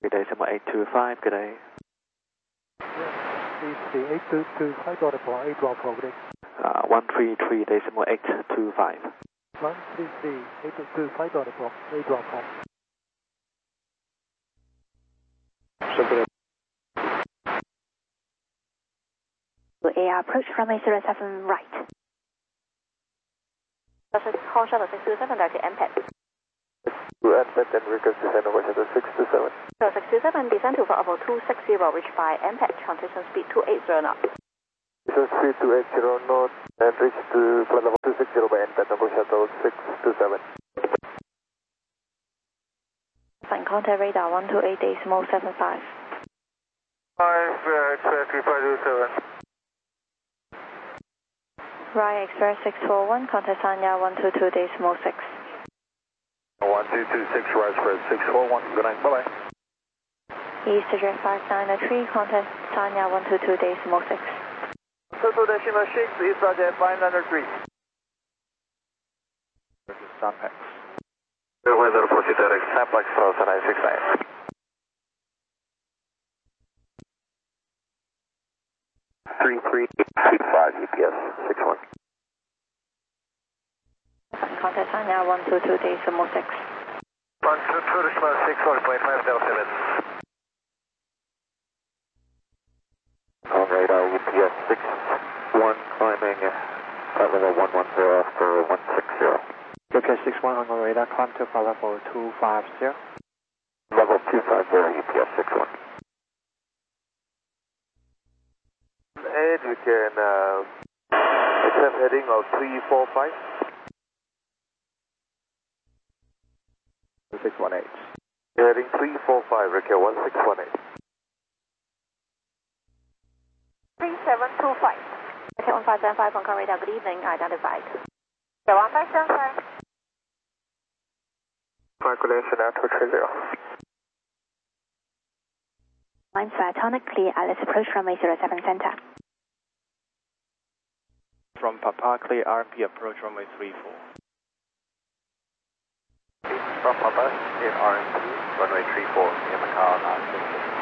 13.825, good day. The 825 got a point, 8 drop property. 133.825. 133.825 got a point, 8 drop property. AR approach from 807 right. Call shuttle 627 direct to MPET. To MPET and request descend over shuttle 627. So 627 descend to level 260, reach by MPET, transition speed 280 knots. Transition speed 280 knots and reach to flight level 260 by MPET over shuttle 627. Fine contact radar 128.75. 3527. Right Express 641, contact Sanya 122.6. 1226, Right Express 641, good night, bye bye. East Jet 5903, contact Sanya 122.6. 22.6, East Jet 5903. This is Sunpax. Weather 40 direct, Sunpax for 969. UPS 61. Contact Sanya 122.6. 122.6, 1.507. On radar UPS 61, climbing flight level 110 for 160. UPS 61 on the radar, climb to flight level 250. Level 250, UPS 61. And we can accept heading of 345. 1618. Heading 345, request 1618. 3725. Okay, 1575 on call radar, good evening, identified. Yeah, 1575. Calculation at 230. Lines Tonic clear, Alice approach from 807 center. From Papa, clear RMP approach runway 34. From Papa, clear RMP, runway 34, near Macau,